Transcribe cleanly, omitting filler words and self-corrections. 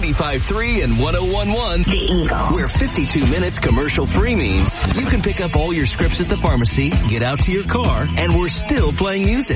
95.3 and 101.1. The Eagle. Where 52 minutes commercial-free means you can pick up all your scripts at the pharmacy, get out to your car, and we're still playing music.